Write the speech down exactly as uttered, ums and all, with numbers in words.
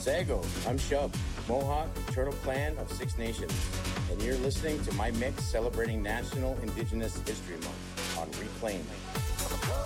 Sago, I'm Shub, Mohawk, Turtle Clan of Six Nations, and you're listening to my mix celebrating National Indigenous History Month on Reclaim.